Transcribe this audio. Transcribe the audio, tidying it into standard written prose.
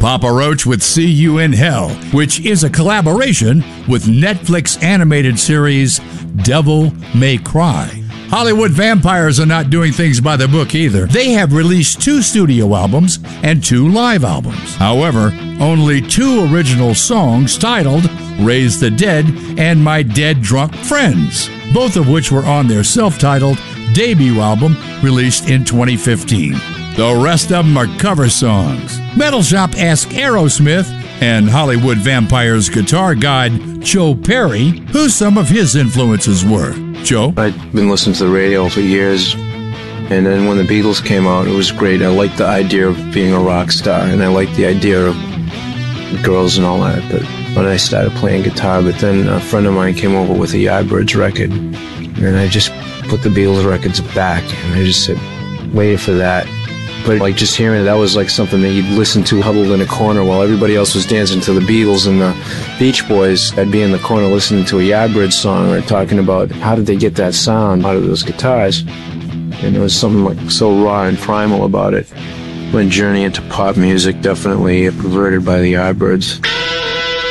Papa Roach with See You in Hell, which is a collaboration with Netflix animated series Devil May Cry. Hollywood Vampires are not doing things by the book either. They have released 2 studio albums and 2 live albums. However, only 2 original songs titled Raise the Dead and My Dead Drunk Friends, both of which were on their self-titled debut album released in 2015. The rest of them are cover songs. Metal Shop asked Aerosmith and Hollywood Vampires guitar guide Joe Perry who some of his influences were. Joe? I'd been listening to the radio for years, and then when the Beatles came out, it was great. I liked the idea of being a rock star, and I liked the idea of girls and all that, but when I started playing guitar, but then a friend of mine came over with a Yardbirds record, and I just put the Beatles records back, and I just said, waited for that. But like just hearing it, that was like something that you'd listen to huddled in a corner while everybody else was dancing to the Beatles and the Beach Boys. I'd be in the corner listening to a Yardbirds song or talking about how did they get that sound out of those guitars. And there was something like so raw and primal about it. When journey into pop music, definitely perverted by the Yardbirds.